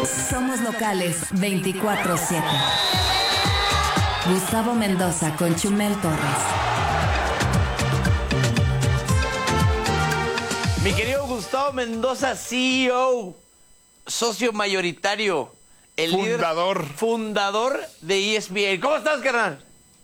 Somos locales 24/7. Gustavo Mendoza con Chumel Torres. Mi querido Gustavo Mendoza, CEO, socio mayoritario, el fundador de ESPN. ¿Cómo estás, carnal?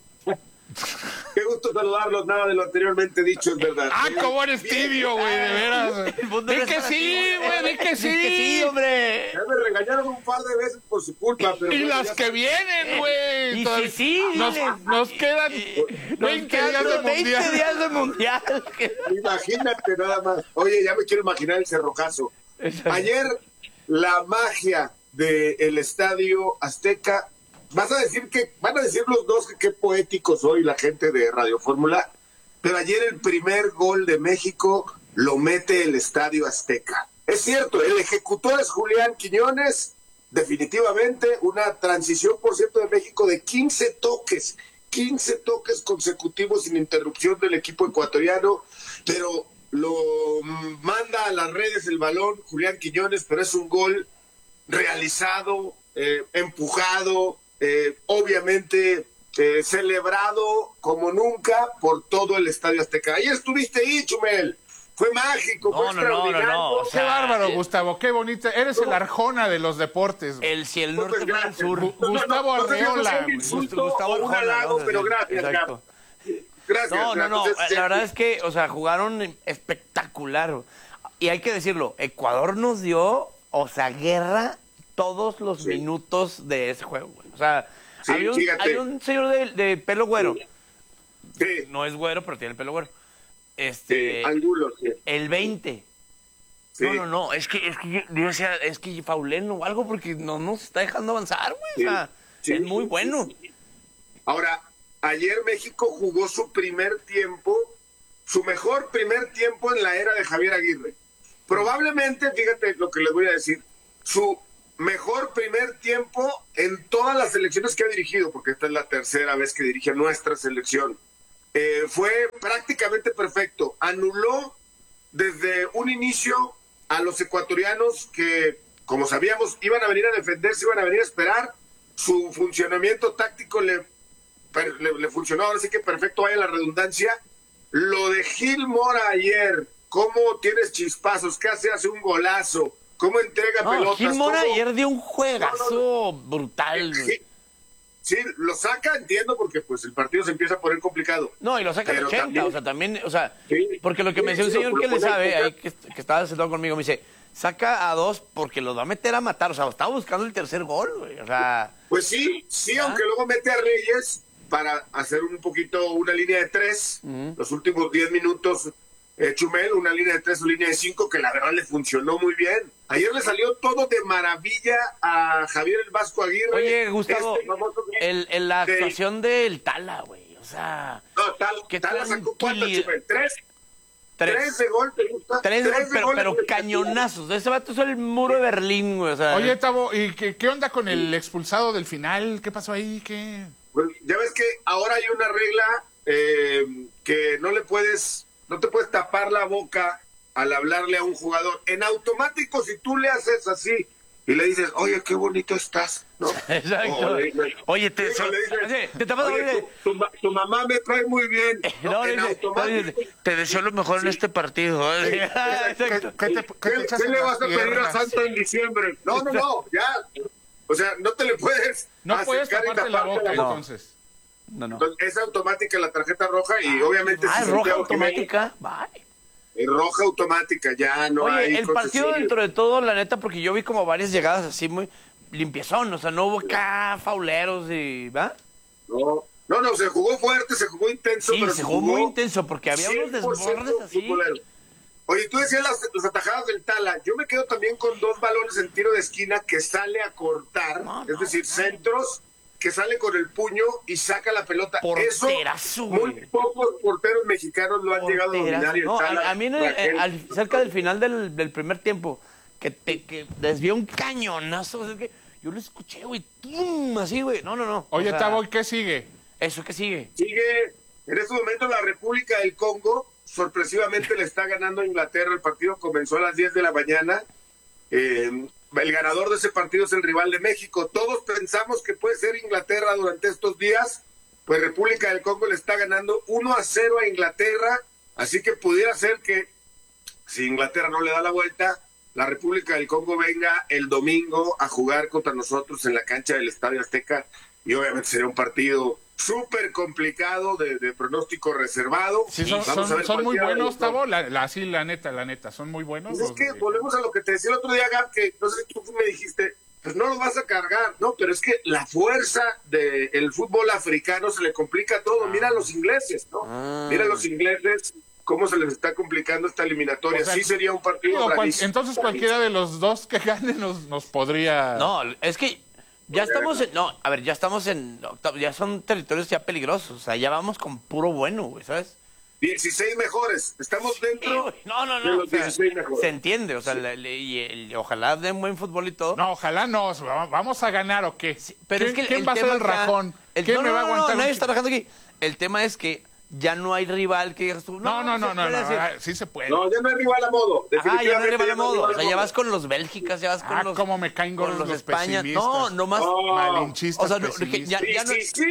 Qué gusto saludarlos, nada de lo anteriormente dicho es verdad. Cómo eres tibio, güey, de veras. Di que sí, güey, di que sí. Di que sí, hombre. Ya me regañaron un par de veces por su culpa, pero... Y las que vienen, güey. Y si sí, nos quedan 20 días de mundial. 20 días de mundial. Imagínate nada más. Oye, ya me quiero imaginar el cerrojazo. Ayer, la magia del Estadio Azteca... van a decir los dos que qué poéticos soy la gente de Radio Fórmula, pero ayer el primer gol de México lo mete el Estadio Azteca. Es cierto, el ejecutor es Julián Quiñones, definitivamente una transición, por cierto, de México de 15 toques consecutivos sin interrupción del equipo ecuatoriano, pero lo manda a las redes el balón Julián Quiñones, pero es un gol realizado, empujado, obviamente celebrado como nunca por todo el Estadio Azteca. Ahí estuviste ahí, Chumel. Fue mágico, fue extraordinario. No. O sea, qué bárbaro, Gustavo, qué bonita. Eres el Arjona de los deportes. Si el norte fuera el sur. Gustavo Arreola. Gustavo un halago, pero gracias, Gabo. Gracias. No. La verdad es que, o sea, jugaron espectacular. Y hay que decirlo, Ecuador nos dio, o sea, guerra todos los minutos de ese juego, güey. O sea, hay un señor de pelo güero. Sí. No es güero, pero tiene el pelo güero. Angulo, sí. El 20. Sí. No. Es que yo decía, es que faulen o algo porque no nos está dejando avanzar, güey. O sea, es muy bueno. Ahora, ayer México jugó su mejor primer tiempo en la era de Javier Aguirre. Probablemente, fíjate lo que les voy a decir, su mejor primer tiempo en todas las selecciones que ha dirigido, porque esta es la tercera vez que dirige a nuestra selección. Fue prácticamente perfecto. Anuló desde un inicio a los ecuatorianos que, como sabíamos, iban a venir a defenderse, iban a venir a esperar. Su funcionamiento táctico le funcionó, ahora sí que perfecto, vaya la redundancia. Lo de Gil Mora ayer, cómo tienes chispazos, qué hace un golazo, cómo entrega pelotas. Gil Mora ayer dio un juegazo brutal. Sí, lo saca, entiendo, porque pues el partido se empieza a poner complicado. No, y lo saca en 80, también, sí, porque lo que me decía un señor que le sabe, ahí que estaba sentado conmigo, me dice, saca a 2 porque los va a meter a matar, o sea, estaba buscando el tercer gol, güey, o sea... Pues sí, aunque luego mete a Reyes para hacer un poquito una línea de 3, los últimos 10 minutos... Chumel, una línea de 3 o línea de 5 que la verdad le funcionó muy bien. Ayer le salió todo de maravilla a Javier el Vasco Aguirre. Oye, Gustavo, la actuación del Tala, güey, o sea... No, Tala sacó ¿cuánto, Chumel? ¿Tres de gol te gusta? Tres pero cañonazos. Ese vato es el muro de Berlín, güey, o sea... Oye, Tavo, ¿y qué onda con el expulsado del final? ¿Qué pasó ahí? ¿Qué? Pues, ya ves que ahora hay una regla que no te puedes tapar la boca al hablarle a un jugador. En automático, si tú le haces así y le dices, oye, qué bonito estás, ¿no? Exacto. Oye, te tapas la boca. Tu mamá me trae muy bien. No, en automático. Te deseo lo mejor en este partido. Exacto. ¿Qué le vas a pedir a Santa en diciembre? No, ya. O sea, no te le puedes No puedes taparte la boca, entonces. No. Entonces, es automática la tarjeta roja y obviamente... ¿Es roja automática? Es roja automática, ya no hay... Oye, el partido dentro de todo, la neta, porque yo vi como varias llegadas así muy limpiezón, o sea, no hubo acá fauleros y... ¿va? No, se jugó fuerte, se jugó intenso. Sí, pero se jugó muy intenso porque había unos desbordes así. Futbolero. Oye, tú decías las atajadas del Tala. Yo me quedo también con 2 balones en tiro de esquina que sale a cortar, decir, centros que sale con el puño y saca la pelota. Porterazo, muy pocos porteros mexicanos lo han llegado a dominar. No, a mí cerca del final del primer tiempo, que desvió un cañonazo, es que yo lo escuché, güey, ¡pum! Así, güey. No. Oye, Tavo, ¿qué sigue? ¿Eso qué sigue? Sigue, en este momento, la República del Congo, sorpresivamente le está ganando a Inglaterra. El partido comenzó a las 10 de la mañana. el ganador de ese partido es el rival de México. Todos pensamos que puede ser Inglaterra durante estos días, pues República del Congo le está ganando 1-0 a Inglaterra, así que pudiera ser que si Inglaterra no le da la vuelta, la República del Congo venga el domingo a jugar contra nosotros en la cancha del Estadio Azteca, y obviamente sería un partido súper complicado, de pronóstico reservado. Sí, son muy buenos, Tavo, la neta, son muy buenos. Pues es que volvemos a lo que te decía el otro día, Gab, que no sé si tú me dijiste, pues no los vas a cargar, ¿no? Pero es que la fuerza del fútbol africano se le complica todo. Mira a los ingleses, ¿no? Mira a los ingleses, cómo se les está complicando esta eliminatoria. O sea, sí sería un partido bravísimo. Entonces cualquiera de los dos que gane nos podría... No, es que ya estamos en... No, a ver, ya estamos en... Ya son territorios ya peligrosos. O sea, ya vamos con puro bueno, güey, ¿sabes? 16 mejores. Estamos dentro no, de los o sea, 16 mejores. Se entiende, o sea, ojalá den buen fútbol y todo. No, ojalá no. ¿Vamos a ganar o qué? Sí, pero es que ¿Quién va a ser el rajón? ¿Quién me va a aguantar? Nadie está rajando aquí. El tema es que ya no hay rival que digas tú. No, sí se puede. No, ya no hay rival a modo. Ah, ya no hay rival a modo. O sea, ya vas con los Bélgicas, ya vas con los... cómo me caen con los España. pesimistas. No, nomás... Malinchistas, o sea, pesimistas.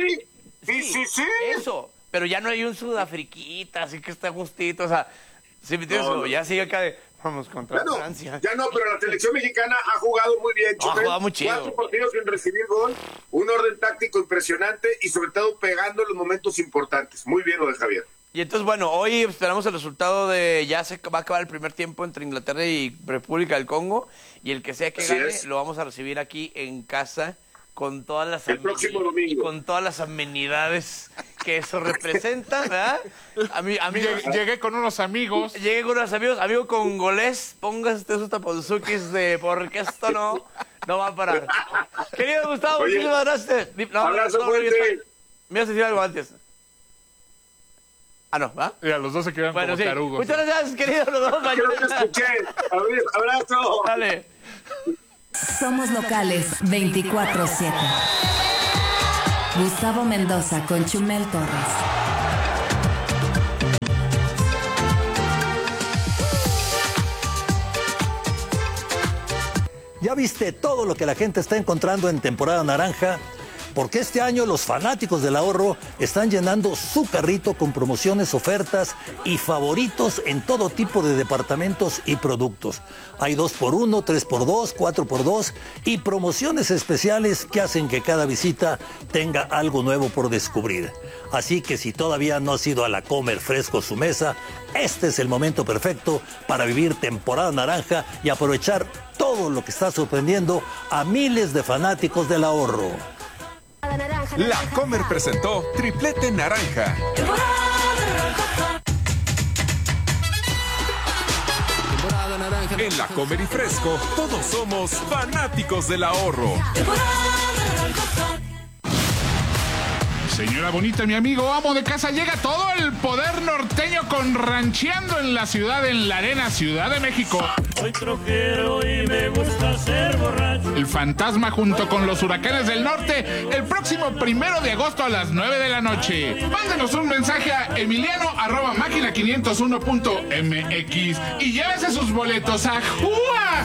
Sí. Eso. Pero ya no hay un sudafriquita, así que está justito. O sea, ¿sí me entiendes? Ya sigue acá de... Vamos contra Francia. Ya no, pero la selección mexicana ha jugado muy bien. Ha jugado muy chido. 4 partidos sin recibir gol, un orden táctico impresionante y sobre todo pegando en los momentos importantes. Muy bien lo de Javier. Y entonces, bueno, hoy esperamos el resultado de... Ya se va a acabar el primer tiempo entre Inglaterra y República del Congo. Y el que sea que gane, lo vamos a recibir aquí en casa con todas las... El próximo domingo. Con todas las amenidades que eso representa, ¿verdad? Llegué con unos amigos. Llegué con unos amigos. Amigo congolés, póngase sus taponzukis porque esto no va a parar. Querido Gustavo, muchísimas gracias. Abrazo fuerte. Me vas a decir algo antes. Ah, no, ¿va? Mira, los dos se quedan como tarugos. Muchas gracias, querido. Los dos Creo que escuché. Abrazo. Dale. Somos locales 24/7. Gustavo Mendoza con Chumel Torres. ¿Ya viste todo lo que la gente está encontrando en temporada naranja? Porque este año los fanáticos del ahorro están llenando su carrito con promociones, ofertas y favoritos en todo tipo de departamentos y productos. Hay 2x1, 3x2, 4x2 y promociones especiales que hacen que cada visita tenga algo nuevo por descubrir. Así que si todavía no has ido a la Comer Fresco su mesa, este es el momento perfecto para vivir temporada naranja y aprovechar todo lo que está sorprendiendo a miles de fanáticos del ahorro. La Comer presentó Triplete Naranja. En La Comer y Fresco, todos somos fanáticos del ahorro. Señora bonita, mi amigo, amo de casa, llega todo el poder norteño con Rancheando en la Ciudad, en la Arena, Ciudad de México. Soy troquero y me gusta ser borracho. El Fantasma junto con los Huracanes del Norte, el próximo 1 de agosto a las 9 de la noche. Mándenos un mensaje a emiliano@máquina501.mx y llévese sus boletos a ¡Jua!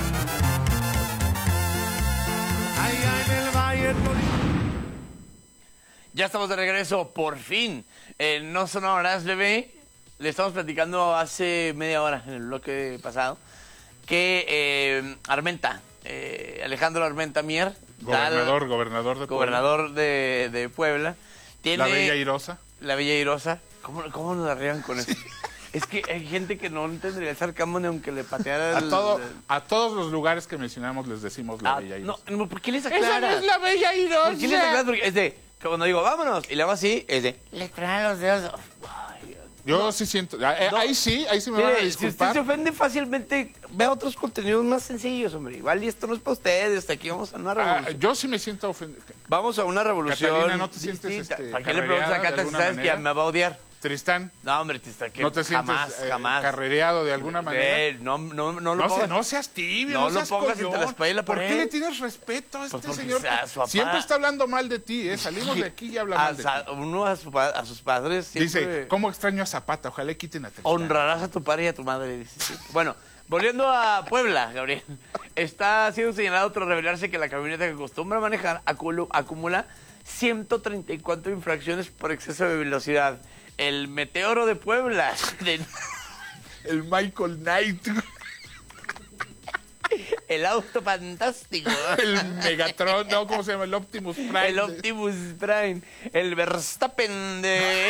Ya estamos de regreso, por fin. No sonarás, bebé. Le estamos platicando hace media hora, en el bloque pasado, que Armenta, Alejandro Armenta Mier, gobernador de Puebla, tiene... La Bella Airosa. La Bella Airosa. ¿Cómo nos arreglan con eso? Es que hay gente que no entendería el sarcasmo ni aunque le pateara A todos los lugares que mencionamos les decimos la Bella Airosa. No, ¿por qué les aclaras? ¡Esa no es la Bella Airosa! ¿Por qué les aclaras? Porque es de... Cuando digo, vámonos, y le hago así, es de... Le traen los dedos... Yo sí siento... Ahí sí me van a disculpar. Si usted se ofende fácilmente, vea otros contenidos más sencillos, hombre. Igual y esto no es para ustedes, hasta aquí vamos a una revolución. Yo sí me siento ofendido. Vamos a una revolución. Catalina, ¿no te sientes ¿Para qué le preguntas a Cata si sabes que me va a odiar? Tristán. No, hombre, Tristán, que ¿No te sientes jamás. carrereado de alguna manera? No lo pongas. No seas tibio, no seas lo pongas collón. entre la espalda y la ¿Por pared? qué le tienes respeto a este Pues señor? Siempre está hablando mal de ti, ¿eh? Salimos de aquí y habla mal de ti. Uno a sus padres siempre... Dice, ¿cómo extraño a Zapata? Ojalá quiten a Tristán. Honrarás a tu padre y a tu madre. Dice. Bueno, Volviendo a Puebla, Gabriel. Está siendo señalado tras revelarse que la camioneta que acostumbra manejar acumula 134 infracciones por exceso de velocidad. El Meteoro de Puebla. El Michael Knight. El auto fantástico. El Megatron, no, ¿cómo se llama? El Optimus Prime. El Optimus Prime. El Verstappen de...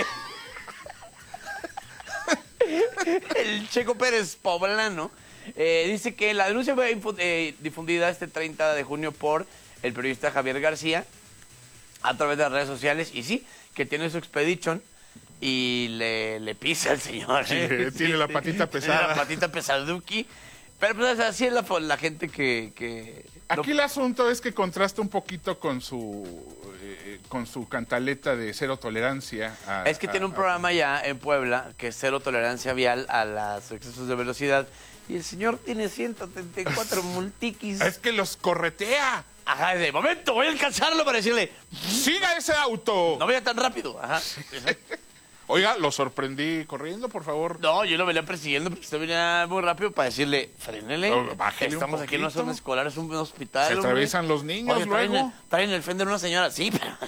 El Checo Pérez poblano. Dice que la denuncia fue difundida este 30 de junio por el periodista Javier García a través de las redes sociales. Y sí, que tiene su expedition y le pisa al señor. Sí, tiene la patita pesada. Tiene la patita pesaduki. Pero pues así es la gente que Aquí el asunto es que contrasta un poquito con su cantaleta de cero tolerancia. Es que tiene un programa ya en Puebla que es cero tolerancia vial a los excesos de velocidad. Y el señor tiene 134 multiquis. Es que los corretea. Ajá, de momento voy a alcanzarlo para decirle, ¡siga ese auto! no vaya tan rápido. Ajá. Oiga, lo sorprendí corriendo, por favor. No, yo lo venía persiguiendo porque usted venía muy rápido para decirle, frénele. Bájele Estamos un aquí en una poquito. zona escolar, es un hospital. Se hombre. atraviesan los niños Oye, luego. traen el Fender una señora. Sí, pero...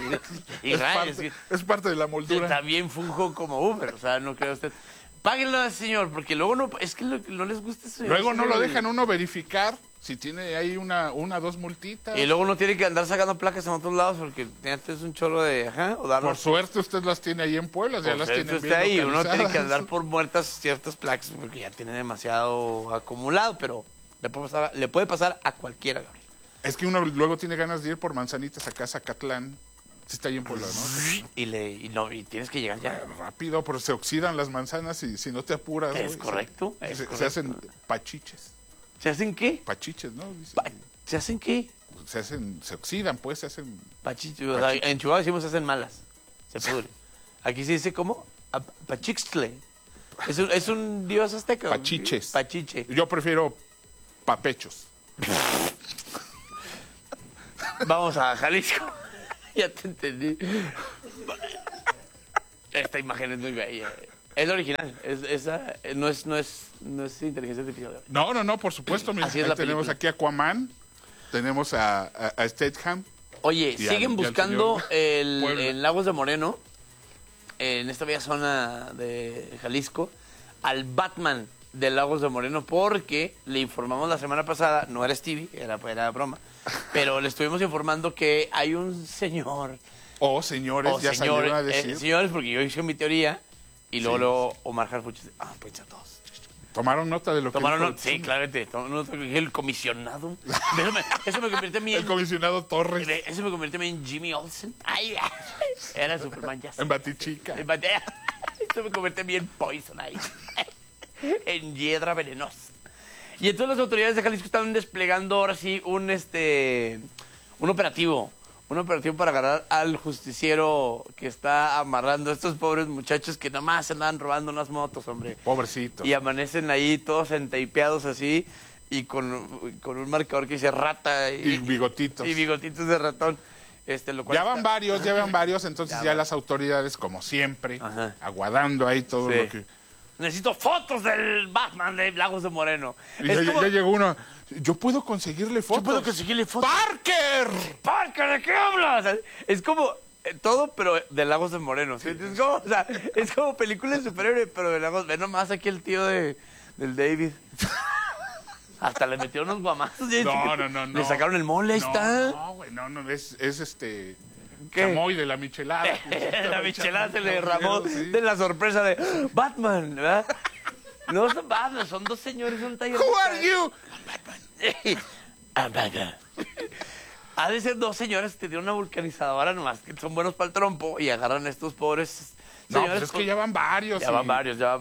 Es parte de la moldura. También funjo como Uber, o sea, no creo usted. Páguenlo, señor, porque luego no... Es que no les gusta eso. Luego no lo dejan uno verificar si tiene ahí dos multitas. Y luego no tiene que andar sacando placas en otros lados porque es un chorro de... Ajá, o darlo. Por suerte usted las tiene ahí en Puebla, ya las tiene bien ahí, uno tiene localizadas. que andar por muertas ciertas placas porque ya tiene demasiado acumulado, pero le puede pasar a cualquiera, Gabriel. Es que uno luego tiene ganas de ir por manzanitas acá a Zacatlán. Sí está ahí en Puebla, ¿no? Y tienes que llegar ya. Rápido, pero se oxidan las manzanas y si no te apuras... Es güey, correcto, Se, es se correcto. hacen pachiches. ¿Se hacen qué? Pachiches, ¿no? Dice. ¿Se hacen qué? Se oxidan, pues, se hacen... Pachiches. O sea, en Chihuahua decimos se hacen malas. Se pudre. Aquí se dice ¿cómo? Pachixtle. Es un dios azteca. Pachiches. Pachiche. Yo prefiero papechos. Vamos a Jalisco. Ya te entendí. Esta imagen es muy bella. Es la original. Esa no es inteligencia artificial. No, por supuesto. Mira, Así es ahí la tenemos película. aquí a Aquaman, tenemos a Statham. Oye, Y siguen al buscando señor Puebla. en Lagos de Moreno, en esta bella zona de Jalisco, al Batman de Lagos de Moreno, porque le informamos la semana pasada, no era Stevie, era broma, pero le estuvimos informando que hay un señor... Señores, ya salieron a decir. señores, porque yo hice mi teoría, y luego Omar Harfuch dice, pues a todos. Tomaron nota de lo Tomaron que... nota, sí, claramente. Tomaron nota que el comisionado. Eso me convierte a mí El comisionado Torres. Eso me convierte a mí en Jimmy Olsen. Ay, era Superman ya. En Batichica. Eso me convierte a mí en Poison ahí. En hiedra venenosa. Y entonces las autoridades de Jalisco están desplegando ahora sí un operativo. Un operativo para agarrar al justiciero que está amarrando a estos pobres muchachos que nomás se andan robando unas motos, hombre. Pobrecito. Y amanecen ahí todos enteipeados así y con un marcador que dice rata. Y bigotitos. Y bigotitos de ratón. Lo cual Ya van varios, entonces Ya ya van. las autoridades, como siempre, Ajá. aguardando ahí todo Sí. lo que... Necesito fotos del Batman de Lagos de Moreno. Y ya llegó uno, yo puedo conseguirle fotos. Yo puedo conseguirle fotos. ¡Parker! ¡Parker, de qué hablas! Es como todo, pero de Lagos de Moreno. ¿Sí? Es como película de superhéroe, pero de Lagos. Ve nomás aquí el tío del David. Hasta le metió unos guamazos. No. Le sacaron el mole, ahí está. No, güey, no, es ¿Qué? chamoy de la michelada. La michelada se le derramó Sí. de la sorpresa de Batman, ¿verdad? No son Batman, son dos señores, un taller. Who are you? I'm Batman. Ha de ser dos señores que tienen una vulcanizadora nomás, que son buenos para el trompo y agarran a estos pobres No, señores. pues es que ya van varios. Ya van varios. Y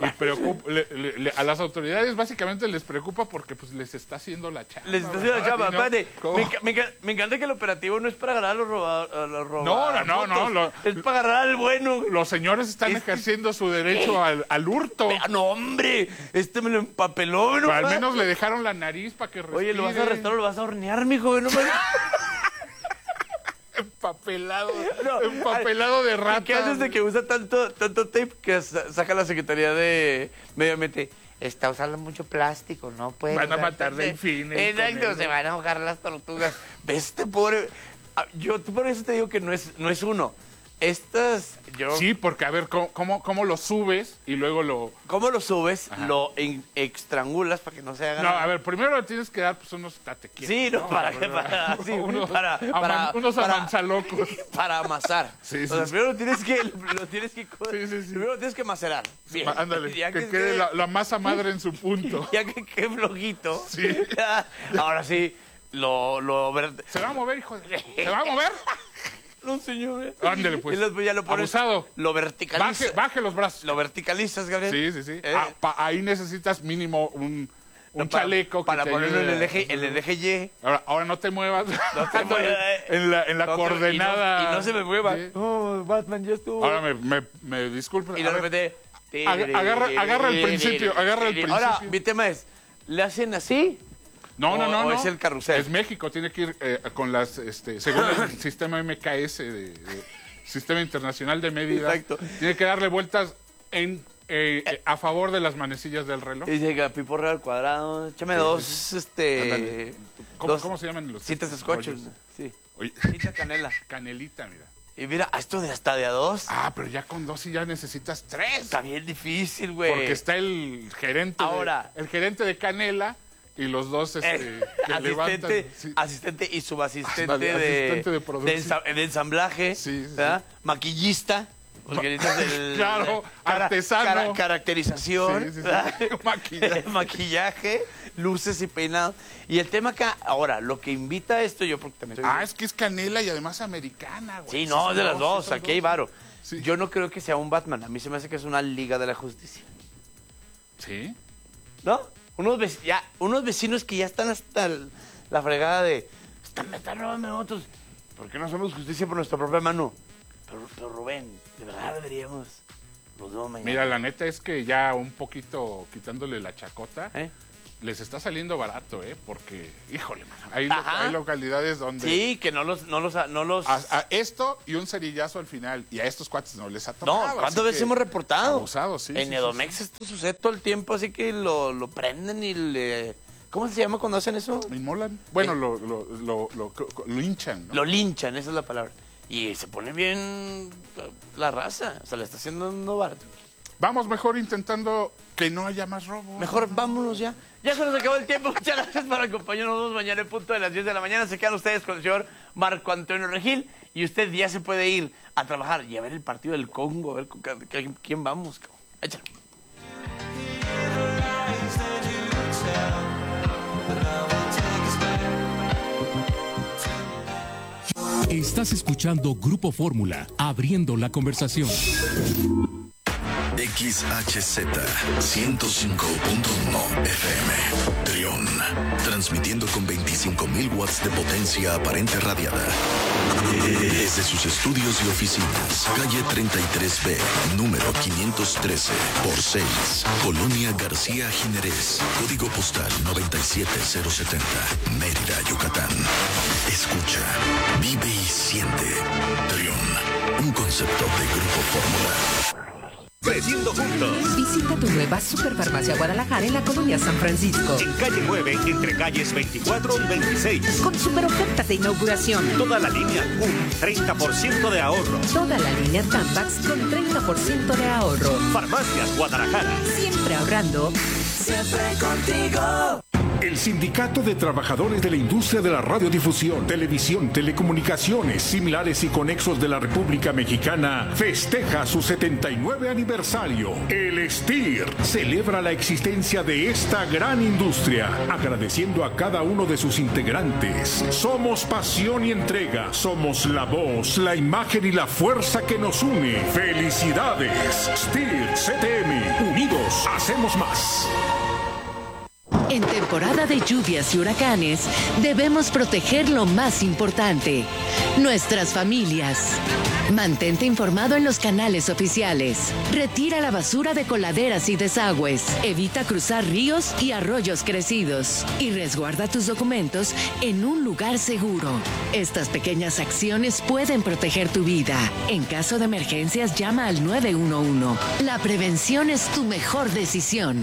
a las autoridades básicamente les preocupa porque pues les está haciendo la chamba. Les está haciendo la chamba. Ay, ¿no? Espérate, ¿Cómo? me encanta que el operativo no es para agarrar a los robadores. No. Es para agarrar al bueno. Los señores están ejerciendo su derecho al hurto. No, hombre, me lo empapeló. Pero ¿no? al menos le dejaron la nariz para que respire. Oye, ¿lo vas a arrestar o lo vas a hornear, mijo? No, Empapelado de rata. ¿Qué haces de que usa tanto tape que saca la Secretaría de Medio Ambiente? usando mucho plástico, no puede. Van a matar delfines. Exacto, se van a ahogar las tortugas. ¿Ves este pobre? Yo por eso te digo que no es uno. Sí, porque a ver, ¿cómo lo subes y luego lo... ¿Cómo lo subes? Ajá. Lo estrangulas para que no se haga No, nada. a ver, primero le tienes que dar pues unos tatequietos. Sí, no, unos amanzalocos. Para amasar. Sí, O sea, sí. primero lo tienes que Sí. primero lo tienes que macerar. Bien. Ándale, Ya que quede la masa madre en su punto. Ya que quede flojito. Sí. Ahora sí, ¿Se va a mover, hijo de... ¿Se va a mover? No, señor. Ándale, pues. Y después ya lo pones. Abusado. Lo verticalizas. Baje los brazos. Lo verticalizas, Gabriel. Sí. Ahí necesitas mínimo un chaleco. Para que te ponerlo en ayude. el eje Y. Ahora no te muevas. No te muevas. en la coordenada. Y no se me mueva. Sí. Oh, Batman, ya estuvo. Ahora me disculpen. Y de repente. Agarra el principio. Ahora, mi tema es: ¿le hacen así? No. ¿O es el carrusel? Es México, tiene que ir con las, según el sistema MKS, Sistema Internacional de Medidas, Exacto. tiene que darle vueltas a favor de las manecillas del reloj. Y dice, piporre al cuadrado, échame dos, Ándale. dos ¿Cómo se llaman los cintas scotch? rollos? Sí. Oye, Cinta canela. canelita, mira. Y mira, esto de hasta de a dos. Pero ya con dos sí ya necesitas tres. Está bien difícil, güey. Porque está el gerente, Ahora. el gerente de Canela y los dos que levantan. Sí. Asistente y subasistente Ándale, asistente de producción. de ensamblaje, Sí. ¿verdad? Maquillista. Porque necesitas el... Claro, artesano. Caracterización. Sí. ¿verdad? Maquillaje. Maquillaje, luces y peinado. Y el tema acá, ahora, lo que invita a esto, yo porque también soy... Es que es Canela y además americana, güey. Sí, no, es de las dos, aquí hay varo. Sí. Yo no creo que sea un Batman, a mí se me hace que es una Liga de la Justicia. ¿Sí? ¿No? Unos vecinos que ya están hasta la fregada de... Están robando motos. ¿Por qué no hacemos justicia por nuestra propia mano? Pero Rubén, de verdad deberíamos... Nos vemos mañana. Mira, la neta es que ya un poquito quitándole la chacota, ¿Eh? les está saliendo barato, porque, híjole, mano, hay Ajá. localidades donde... Sí, que no los... A esto y un cerillazo al final, y a estos cuates no les ha tocado. No, ¿cuántas así veces que hemos reportado? Abusados, sí. En sí, Edomex sí. esto sucede todo el tiempo, así que lo prenden y le... ¿Cómo se llama cuando hacen eso? ¿Me inmolan? Bueno, lo hinchan, ¿no? Lo linchan, esa es la palabra. Y se pone bien la raza, o sea, le está haciendo barato. Vamos mejor intentando que no haya más robo. Mejor vámonos ya. Ya se nos acabó el tiempo. Muchas gracias por acompañarnos. Nos vemos mañana en punto de las 10 de la mañana. Se quedan ustedes con el señor Marco Antonio Regil. Y usted ya se puede ir a trabajar y a ver el partido del Congo. A ver con quién vamos. Échale. Estás escuchando Grupo Fórmula, abriendo la conversación. XHZ 105.1 FM Trión, transmitiendo con 25.000 watts de potencia aparente radiada desde sus estudios y oficinas, calle 33B, número 513 por 6, Colonia García Jiménez, código postal 97070, Mérida, Yucatán. Escucha, vive y siente. Trión, un concepto de Grupo Fórmula. Creciendo juntos. Visita tu nueva Superfarmacia Guadalajara en la colonia San Francisco. En calle 9, entre calles 24 y 26. Con super ofertas de inauguración. Toda la línea CUM, 30% de ahorro. Toda la línea Tampax con 30% de ahorro. Farmacias Guadalajara. Siempre ahorrando. Siempre contigo. El Sindicato de Trabajadores de la Industria de la Radiodifusión, Televisión, Telecomunicaciones, Similares y Conexos de la República Mexicana festeja su 79 aniversario. El STIR celebra la existencia de esta gran industria, agradeciendo a cada uno de sus integrantes. Somos pasión y entrega, somos la voz, la imagen y la fuerza que nos une. ¡Felicidades! STIR CTM, unidos hacemos más. En temporada de lluvias y huracanes, debemos proteger lo más importante, nuestras familias. Mantente informado en los canales oficiales. Retira la basura de coladeras y desagües. Evita cruzar ríos y arroyos crecidos. Y resguarda tus documentos en un lugar seguro. Estas pequeñas acciones pueden proteger tu vida. En caso de emergencias, llama al 911. La prevención es tu mejor decisión.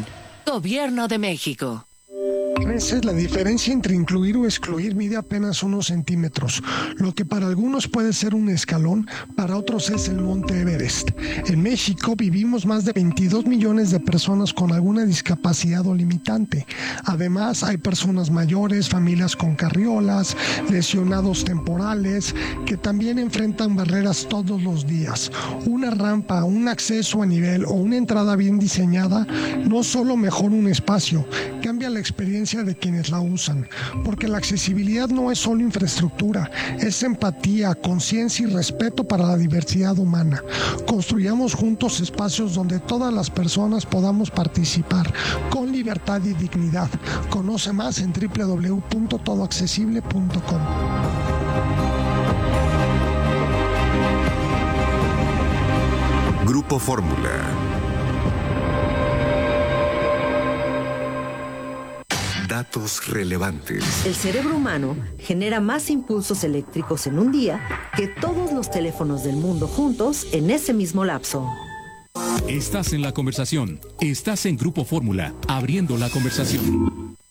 Gobierno de México. A veces la diferencia entre incluir o excluir mide apenas unos centímetros. Lo que para algunos puede ser un escalón, para otros es el Monte Everest. En México vivimos más de 22 millones de personas con alguna discapacidad o limitante. Además, hay personas mayores, familias con carriolas, lesionados temporales, que también enfrentan barreras todos los días. Una rampa, un acceso a nivel o una entrada bien diseñada no solo mejora un espacio, cambia la experiencia de quienes la usan, porque la accesibilidad no es solo infraestructura, es empatía, conciencia y respeto para la diversidad humana. Construyamos juntos espacios donde todas las personas podamos participar con libertad y dignidad. Conoce más en www.todoaccesible.com. Grupo Fórmula. Datos relevantes. El cerebro humano genera más impulsos eléctricos en un día que todos los teléfonos del mundo juntos en ese mismo lapso. Estás en la conversación. Estás en Grupo Fórmula, abriendo la conversación.